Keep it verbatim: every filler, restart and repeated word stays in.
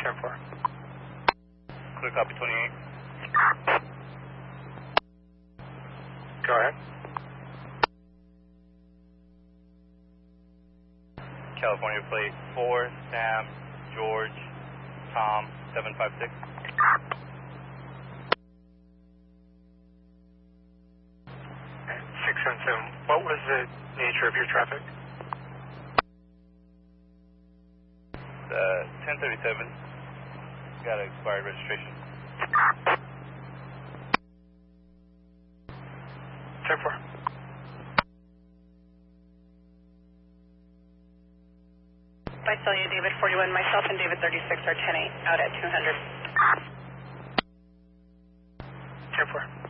ten four. Clear copy twenty-eight. Go ahead. California plate four, Sam, George, Tom, seven five six. six seven seven. What was the nature of your traffic? Uh, ten thirty-seven. Got an expired registration. ten four. Visalia, David forty-one, myself and David thirty-six are ten eight, out at two hundred. ten four.